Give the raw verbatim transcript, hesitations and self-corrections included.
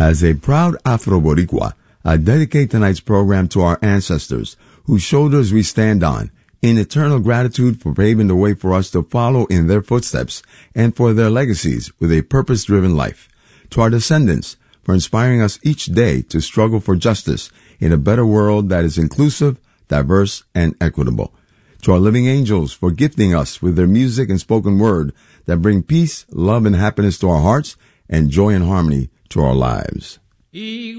As a proud Afro-Boricua, I dedicate tonight's program to our ancestors, whose shoulders we stand on, in eternal gratitude for paving the way for us to follow in their footsteps and for their legacies with a purpose-driven life. To our descendants, for inspiring us each day to struggle for justice in a better world that is inclusive, diverse, and equitable. To our living angels, for gifting us with their music and spoken word that bring peace, love, and happiness to our hearts and joy and harmony to our lives.